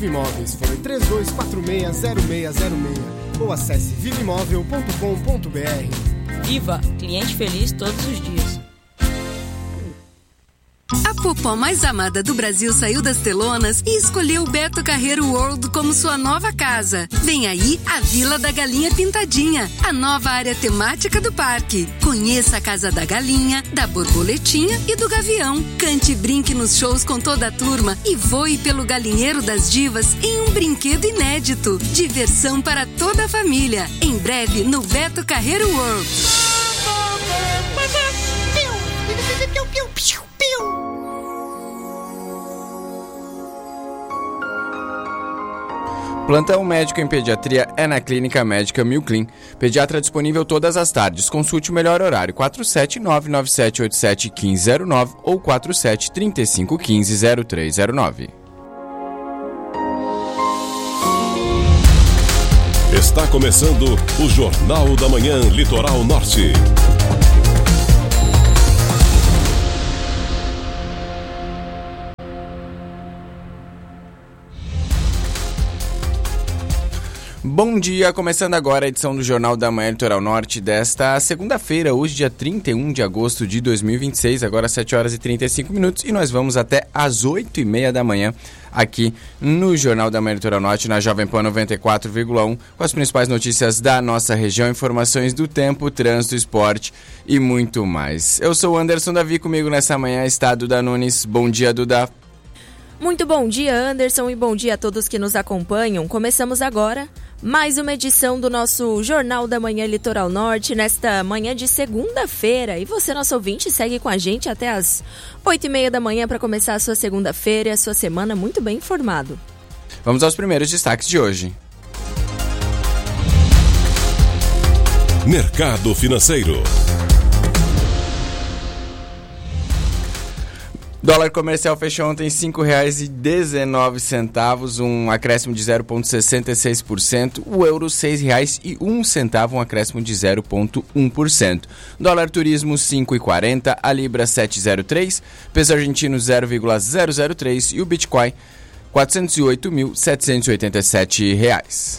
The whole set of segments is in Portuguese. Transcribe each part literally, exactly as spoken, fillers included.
Vive Imóveis, fone três dois quatro seis zero seis zero seis ou acesse vive imóvel ponto com ponto b r. Viva! Cliente feliz todos os dias. A popó mais amada do Brasil saiu das telonas e escolheu o Beto Carreiro World como sua nova casa. Vem aí a Vila da Galinha Pintadinha, a nova área temática do parque. Conheça a Casa da Galinha, da Borboletinha e do Gavião. Cante e brinque nos shows com toda a turma e voe pelo Galinheiro das Divas em um brinquedo inédito. Diversão para toda a família. Em breve no Beto Carreiro World. Plantão médico em pediatria é na Clínica Médica Milclin. Pediatra disponível todas as tardes. Consulte o melhor horário quatro sete nove nove sete oito sete um cinco zero nove ou quatro sete três cinco um cinco zero três zero nove. Está começando o Jornal da Manhã Litoral Norte. Bom dia, começando agora a edição do Jornal da Manhã Litoral Norte desta segunda-feira, hoje dia trinta e um de agosto de dois mil e vinte e seis, agora sete horas e trinta e cinco minutos, e nós vamos até às oito e meia da manhã aqui no Jornal da Manhã Litoral Norte, na Jovem Pan noventa e quatro vírgula um, com as principais notícias da nossa região, informações do tempo, trânsito, esporte e muito mais. Eu sou o Anderson Davi, comigo nessa manhã está Duda Nunes. Bom dia, Duda. Muito bom dia, Anderson, e bom dia a todos que nos acompanham. Começamos agora mais uma edição do nosso Jornal da Manhã Litoral Norte, nesta manhã de segunda-feira. E você, nosso ouvinte, segue com a gente até as oito e meia da manhã para começar a sua segunda-feira e a sua semana muito bem informado. Vamos aos primeiros destaques de hoje. Mercado Financeiro. Dólar comercial fechou ontem cinco reais e dezenove centavos, um acréscimo de zero vírgula sessenta e seis por cento. O euro seis reais e um centavo, um acréscimo de zero vírgula um por cento. Dólar turismo cinco reais e quarenta centavos, a libra sete vírgula zero três, peso argentino zero vírgula zero zero três e o Bitcoin quatrocentos e oito mil setecentos e oitenta e sete reais.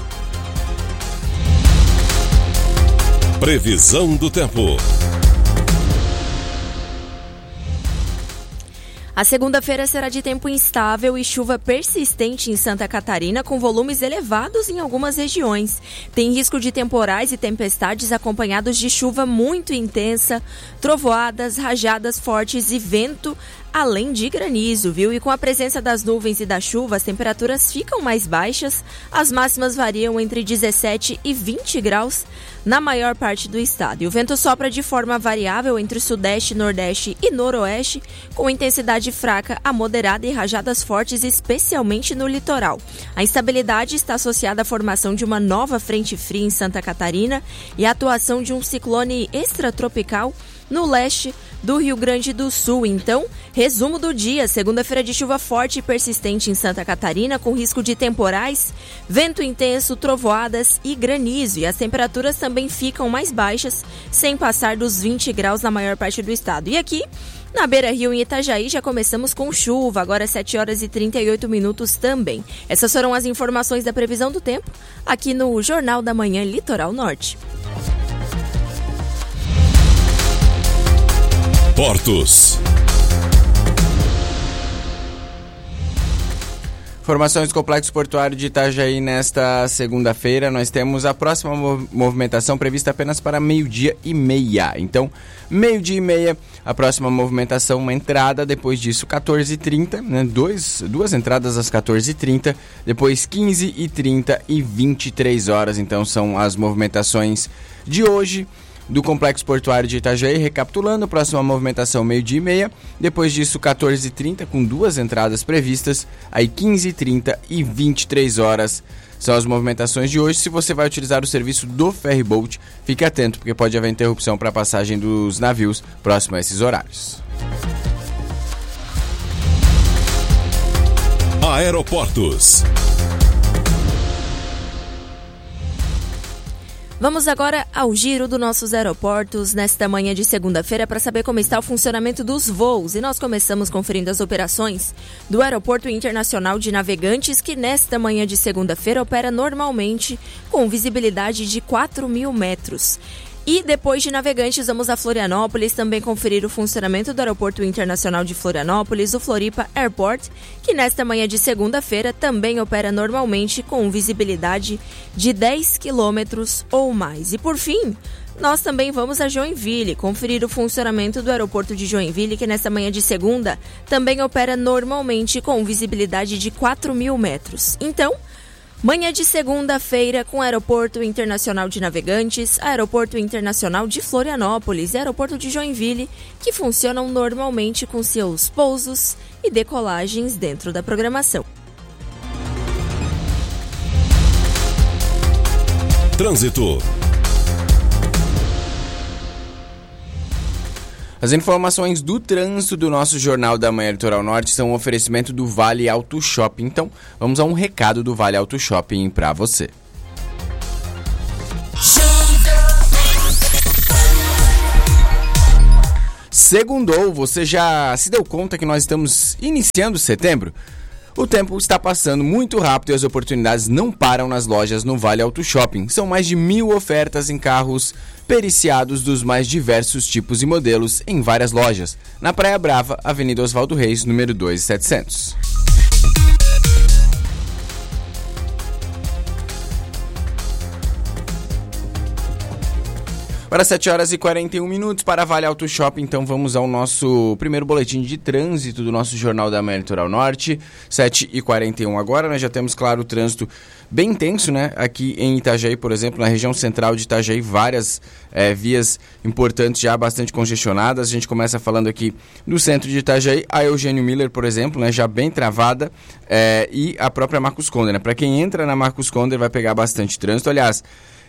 Previsão do tempo. A segunda-feira será de tempo instável e chuva persistente em Santa Catarina, com volumes elevados em algumas regiões. Tem risco de temporais e tempestades acompanhados de chuva muito intensa, trovoadas, rajadas fortes e vento, além de granizo, viu? E com a presença das nuvens e da chuva, as temperaturas ficam mais baixas, as máximas variam entre dezessete e vinte graus na maior parte do estado. E o vento sopra de forma variável entre o sudeste, nordeste e noroeste, com intensidade fraca a moderada e rajadas fortes, especialmente no litoral. A instabilidade está associada à formação de uma nova frente fria em Santa Catarina e à atuação de um ciclone extratropical no leste do Rio Grande do Sul. Então, resumo do dia: segunda-feira de chuva forte e persistente em Santa Catarina, com risco de temporais, vento intenso, trovoadas e granizo. E as temperaturas também ficam mais baixas, sem passar dos vinte graus na maior parte do estado. E aqui, na Beira-Rio, em Itajaí, já começamos com chuva, agora sete horas e trinta e oito minutos também. Essas foram as informações da previsão do tempo, aqui no Jornal da Manhã Litoral Norte. Portos. Informações do Complexo Portuário de Itajaí nesta segunda-feira. Nós temos a próxima movimentação prevista apenas para meio-dia e meia. Então, meio-dia e meia, a próxima movimentação, uma entrada, depois disso quatorze e trinta, né? Dois, duas entradas às quatorze e trinta, depois quinze e trinta e vinte e três horas. Então, são as movimentações de hoje do Complexo Portuário de Itajaí. Recapitulando, próxima movimentação meio-dia e meia, depois disso quatorze e trinta, com duas entradas previstas, aí quinze e trinta e vinte e três horas são as movimentações de hoje. Se você vai utilizar o serviço do Ferryboat, fique atento, porque pode haver interrupção para a passagem dos navios próximo a esses horários. Aeroportos. Vamos agora ao giro dos nossos aeroportos nesta manhã de segunda-feira para saber como está o funcionamento dos voos. E nós começamos conferindo as operações do Aeroporto Internacional de Navegantes, que nesta manhã de segunda-feira opera normalmente com visibilidade de quatro mil metros. E depois de Navegantes, vamos a Florianópolis também conferir o funcionamento do Aeroporto Internacional de Florianópolis, o Floripa Airport, que nesta manhã de segunda-feira também opera normalmente com visibilidade de dez quilômetros ou mais. E por fim, nós também vamos a Joinville conferir o funcionamento do Aeroporto de Joinville, que nesta manhã de segunda também opera normalmente com visibilidade de quatro mil metros. Então, manhã de segunda-feira com Aeroporto Internacional de Navegantes, Aeroporto Internacional de Florianópolis e Aeroporto de Joinville, que funcionam normalmente com seus pousos e decolagens dentro da programação. Trânsito. As informações do trânsito do nosso Jornal da Manhã Litoral Norte são um oferecimento do Vale Auto Shopping. Então, vamos a um recado do Vale Auto Shopping para você. Segundou, você já se deu conta que nós estamos iniciando setembro? O tempo está passando muito rápido e as oportunidades não param nas lojas no Vale Auto Shopping. São mais de mil ofertas em carros periciados dos mais diversos tipos e modelos em várias lojas. Na Praia Brava, Avenida Oswaldo Reis, número dois mil e setecentos. Para sete horas e quarenta e um minutos para Vale Auto Shopping, então vamos ao nosso primeiro boletim de trânsito do nosso Jornal da Manhã Litoral Norte, sete e quarenta e um agora. Nós já temos, claro, o trânsito bem intenso, né? Aqui em Itajaí, por exemplo, na região central de Itajaí, várias é, vias importantes já bastante congestionadas. A gente começa falando aqui do centro de Itajaí, a Eugênio Miller, por exemplo, né? Já bem travada, é, e a própria Marcos Conder, né? Para quem entra na Marcos Conder vai pegar bastante trânsito. Aliás,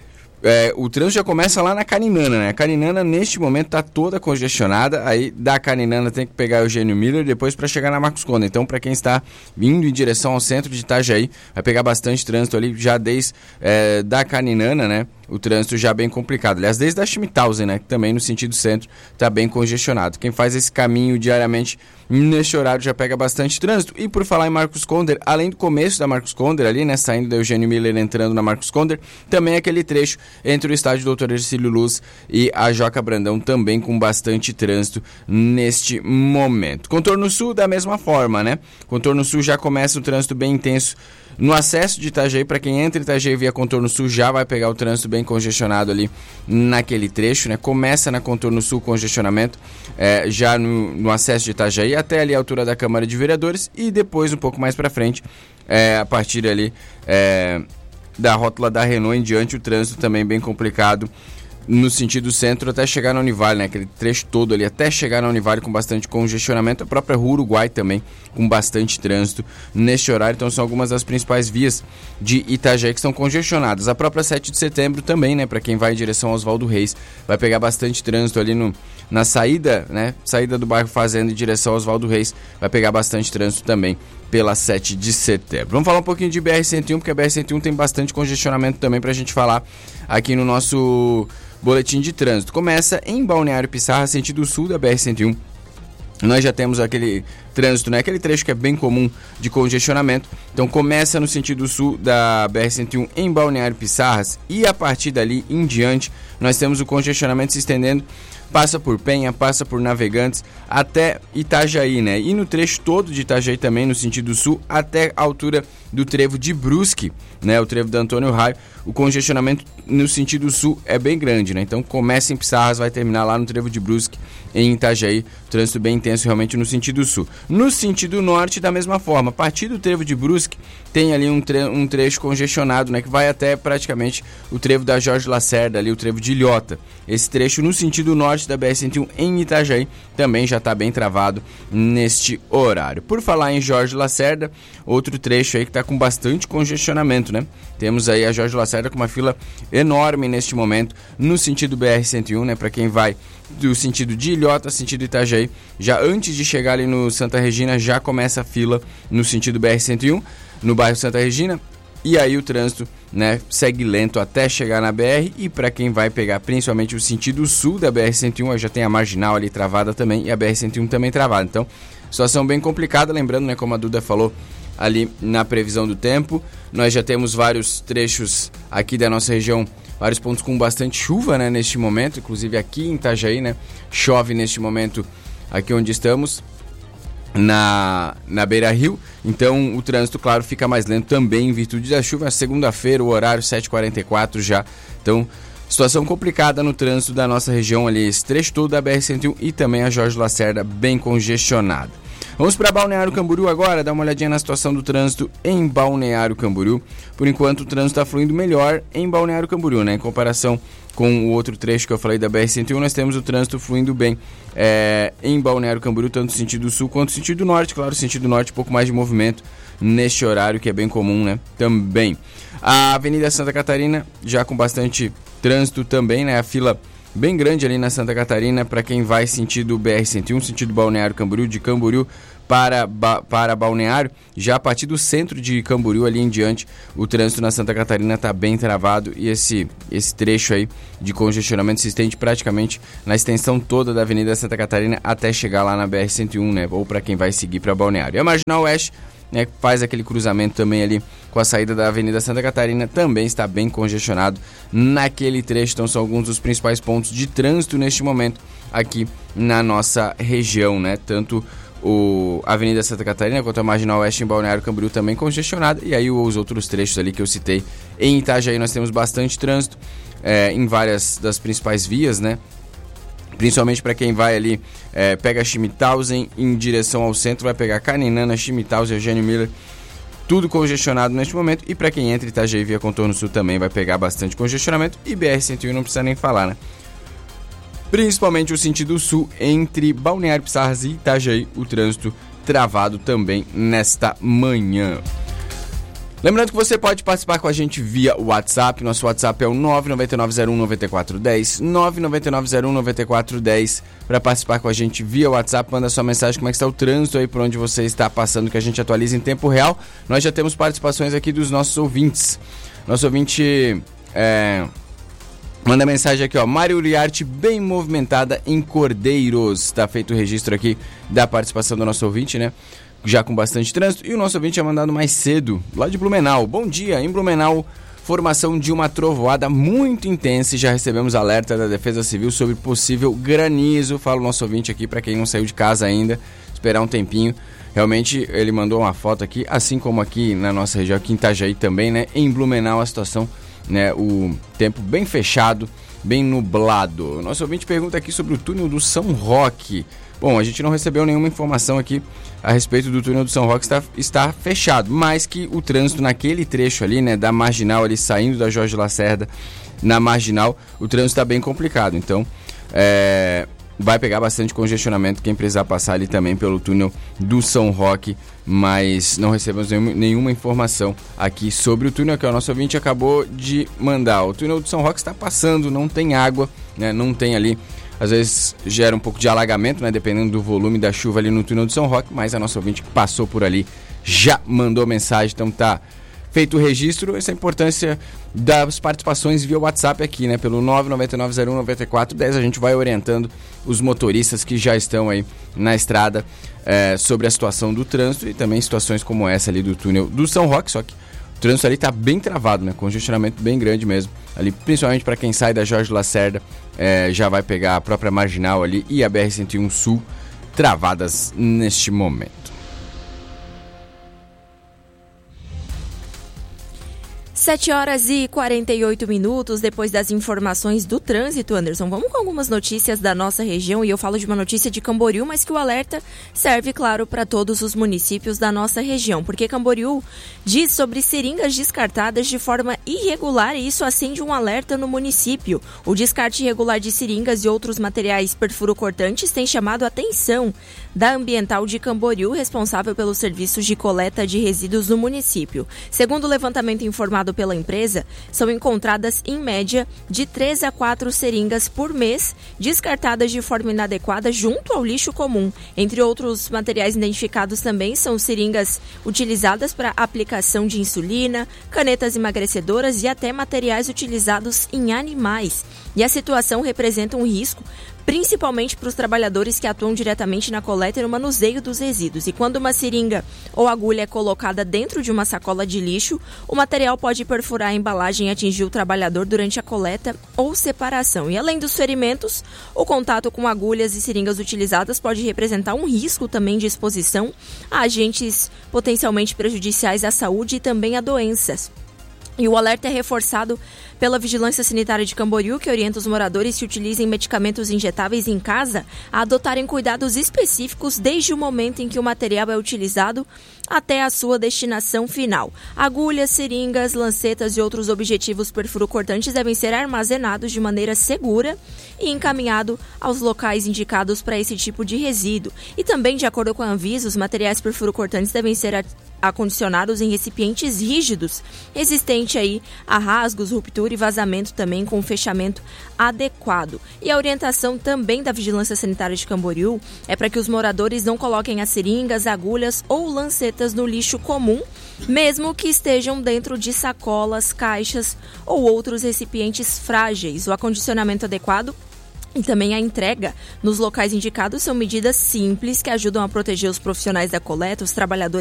É, o trânsito já começa lá na Caninana, né? A Caninana, neste momento, está toda congestionada. Aí, da Caninana, tem que pegar o Eugênio Miller depois para chegar na Marcos Conder. Então, para quem está vindo em direção ao centro de Itajaí, vai pegar bastante trânsito ali, já desde é, da Caninana, né? O trânsito já bem complicado. Aliás, desde a Schmithausen, né? Que também no sentido centro está bem congestionado. Quem faz esse caminho diariamente neste horário já pega bastante trânsito. E por falar em Marcos Conder, além do começo da Marcos Conder ali, né? Saindo da Eugênio Miller, entrando na Marcos Conder, também aquele trecho entre o estádio doutor Ercílio Luz e a Joca Brandão, também com bastante trânsito neste momento. Contorno Sul da mesma forma, né? Contorno Sul já começa o trânsito bem intenso no acesso de Itajaí. Para quem entra em Itajaí via Contorno Sul, já vai pegar o trânsito bem congestionado ali naquele trecho, né? Começa na Contorno Sul congestionamento é, já no, no acesso de Itajaí até ali a altura da Câmara de Vereadores, e depois um pouco mais para frente, é, a partir ali é, da rótula da Renault em diante, o trânsito também bem complicado no sentido centro até chegar na Univale, né? Aquele trecho todo ali até chegar na Univale com bastante congestionamento. A própria Rua Uruguai também com bastante trânsito neste horário. Então são algumas das principais vias de Itajaí que estão congestionadas. A própria sete de setembro também, né? Para quem vai em direção ao Oswaldo Reis, vai pegar bastante trânsito ali no, na saída, né? Saída do bairro Fazenda em direção ao Oswaldo Reis, vai pegar bastante trânsito também pela sete de setembro. Vamos falar um pouquinho de B R cento e um, porque a B R cento e um tem bastante congestionamento também pra gente falar aqui no nosso boletim de trânsito. Começa em Balneário Pissarra, sentido sul da B R cento e um. Nós já temos aquele trânsito, né? Aquele trecho que é bem comum de congestionamento. Então começa no sentido sul da B R cento e um em Balneário Pissarras, e a partir dali em diante nós temos o congestionamento se estendendo, passa por Penha, passa por Navegantes até Itajaí, né? E no trecho todo de Itajaí também, no sentido sul, até a altura do trevo de Brusque, né? O trevo da Antônio Raio, o congestionamento no sentido sul é bem grande, né? Então começa em Pissarras, vai terminar lá no trevo de Brusque, em Itajaí, trânsito bem intenso realmente no sentido sul. No sentido norte, da mesma forma, a partir do trevo de Brusque, tem ali um, tre- um trecho congestionado, né? Que vai até praticamente o trevo da Jorge Lacerda, ali o trevo de Ilhota. Esse trecho no sentido norte da B R cento e um em Itajaí também já está bem travado neste horário. Por falar em Jorge Lacerda, outro trecho aí que está com bastante congestionamento, né? Temos aí a Jorge Lacerda com uma fila enorme neste momento no sentido B R cento e um, né? Para quem vai do sentido de Ilhota, sentido Itajaí, já antes de chegar ali no Santa Regina, já começa a fila no sentido B R cento e um, no bairro Santa Regina. e aí o trânsito, né, segue lento até chegar na B R, e para quem vai pegar principalmente o sentido sul da B R cento e um, já tem a marginal ali travada também e a B R cento e um também travada. Então, situação bem complicada, lembrando, né, como a Duda falou ali na previsão do tempo, nós já temos vários trechos aqui da nossa região, vários pontos com bastante chuva, né, neste momento, inclusive aqui em Itajaí, né, chove neste momento aqui onde estamos, na, na Beira-Rio, então o trânsito, claro, fica mais lento também em virtude da chuva. Segunda-feira, o horário sete e quarenta e quatro já, então situação complicada no trânsito da nossa região ali, esse trecho todo da B R cento e um e também a Jorge Lacerda bem congestionada. Vamos para Balneário Camboriú agora, dar uma olhadinha na situação do trânsito em Balneário Camboriú. Por enquanto o trânsito está fluindo melhor em Balneário Camboriú, né? Em comparação com o outro trecho que eu falei da B R cento e um, nós temos o trânsito fluindo bem é, em Balneário Camboriú, tanto no sentido sul quanto no sentido norte. Claro, sentido norte um pouco mais de movimento neste horário, que é bem comum, né? Também. A Avenida Santa Catarina já com bastante trânsito também, né? A fila bem grande ali na Santa Catarina para quem vai sentido B R cento e um, sentido Balneário Camboriú, de Camboriú para, ba, para Balneário. Já a partir do centro de Camboriú ali em diante, o trânsito na Santa Catarina está bem travado, e esse, esse trecho aí de congestionamento se estende praticamente na extensão toda da Avenida Santa Catarina até chegar lá na B R cento e um, né? Ou para quem vai seguir para Balneário. E a Marginal Oeste, né, faz aquele cruzamento também ali com a saída da Avenida Santa Catarina, também está bem congestionado naquele trecho. Então são alguns dos principais pontos de trânsito neste momento aqui na nossa região, né? Tanto o Avenida Santa Catarina quanto a Marginal Oeste em Balneário Camboriú também congestionada, e aí os outros trechos ali que eu citei em Itajaí nós temos bastante trânsito é, em várias das principais vias, né? Principalmente para quem vai ali, é, pega Schmithausen em direção ao centro, vai pegar Caninana, Schmithausen, Eugênio Miller, tudo congestionado neste momento. E para quem entra Itajaí via Contorno Sul também vai pegar bastante congestionamento, e B R cento e um não precisa nem falar, né? Principalmente o sentido sul entre Balneário Pissarras e Itajaí, o trânsito travado também nesta manhã. Lembrando que você pode participar com a gente via WhatsApp. Nosso WhatsApp é o nove nove nove zero um nove quatro um zero, nove nove nove zero um nove quatro um zero. Para participar com a gente via WhatsApp, manda sua mensagem, como é que está o trânsito aí por onde você está passando, que a gente atualiza em tempo real. Nós já temos participações aqui dos nossos ouvintes. Nosso ouvinte é, manda mensagem aqui, ó, Mário Uriarte, bem movimentada em Cordeiros. Está feito o registro aqui da participação do nosso ouvinte, né? Já com bastante trânsito. E o nosso ouvinte é mandado mais cedo, lá de Blumenau. Bom dia, em Blumenau, formação de uma trovoada muito intensa, e já recebemos alerta da Defesa Civil sobre possível granizo. Fala o nosso ouvinte aqui, para quem não saiu de casa ainda, esperar um tempinho. Realmente, ele mandou uma foto aqui, assim como aqui na nossa região, aqui em Itajaí também, né? Em Blumenau, a situação, né? O tempo bem fechado, bem nublado. Nosso ouvinte pergunta aqui sobre o túnel do São Roque. Bom, a gente não recebeu nenhuma informação aqui a respeito do túnel do São Roque estar, estar fechado, mas que o trânsito naquele trecho ali, né, da Marginal ali, saindo da Jorge Lacerda, na Marginal, o trânsito está bem complicado. Então, é, vai pegar bastante congestionamento quem precisar passar ali também pelo túnel do São Roque, mas não recebemos nenhuma, nenhuma informação aqui sobre o túnel que o nosso ouvinte acabou de mandar. O túnel do São Roque está passando, não tem água, né, não tem ali. Às vezes gera um pouco de alagamento, né, dependendo do volume da chuva ali no túnel do São Roque, mas a nossa ouvinte que passou por ali já mandou mensagem, então tá feito o registro. Essa é a importância das participações via WhatsApp aqui, né, pelo nove nove nove zero um nove quatro um zero. A gente vai orientando os motoristas que já estão aí na estrada é, sobre a situação do trânsito e também situações como essa ali do túnel do São Roque, só que o trânsito ali tá bem travado, né? Congestionamento bem grande mesmo. Ali, principalmente para quem sai da Jorge Lacerda, é, já vai pegar a própria Marginal ali e a B R cento e um Sul travadas neste momento. sete horas e quarenta e oito minutos, depois das informações do trânsito, Anderson. Vamos com algumas notícias da nossa região, e eu falo de uma notícia de Camboriú, mas que o alerta serve, claro, para todos os municípios da nossa região, porque Camboriú diz sobre seringas descartadas de forma irregular, e isso acende um alerta no município. O descarte irregular de seringas e outros materiais perfuro-cortantes tem chamado a atenção da Ambiental de Camboriú, responsável pelos serviços de coleta de resíduos no município. Segundo o levantamento informado realizado pela empresa, são encontradas, em média, de três a quatro seringas por mês, descartadas de forma inadequada junto ao lixo comum. Entre outros materiais identificados também são seringas utilizadas para aplicação de insulina, canetas emagrecedoras e até materiais utilizados em animais. E a situação representa um risco, principalmente para os trabalhadores que atuam diretamente na coleta e no manuseio dos resíduos. E quando uma seringa ou agulha é colocada dentro de uma sacola de lixo, o material pode perfurar a embalagem e atingir o trabalhador durante a coleta ou separação. E além dos ferimentos, o contato com agulhas e seringas utilizadas pode representar um risco também de exposição a agentes potencialmente prejudiciais à saúde e também a doenças. E o alerta é reforçado pela Vigilância Sanitária de Camboriú, que orienta os moradores que utilizem medicamentos injetáveis em casa a adotarem cuidados específicos desde o momento em que o material é utilizado até a sua destinação final. Agulhas, seringas, lancetas e outros objetivos perfurocortantes devem ser armazenados de maneira segura e encaminhado aos locais indicados para esse tipo de resíduo. E também, de acordo com a Anvisa, os materiais perfurocortantes devem ser acondicionados em recipientes rígidos, resistente aí a rasgos, ruptura e vazamento também com um fechamento adequado. E a orientação também da Vigilância Sanitária de Camboriú é para que os moradores não coloquem as seringas, agulhas ou lancetas no lixo comum, mesmo que estejam dentro de sacolas, caixas ou outros recipientes frágeis. O acondicionamento adequado e também a entrega nos locais indicados são medidas simples que ajudam a proteger os profissionais da coleta, os trabalhadores